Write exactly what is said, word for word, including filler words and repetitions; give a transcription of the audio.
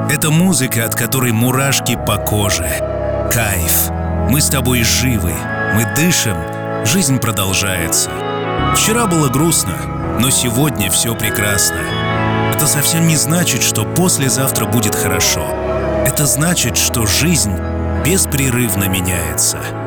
Это музыка, от которой мурашки по коже. Кайф. Мы с тобой живы. Мы дышим. Жизнь продолжается. Вчера было грустно, но сегодня все прекрасно. Это совсем не значит, что послезавтра будет хорошо. Это значит, что жизнь беспрерывно меняется.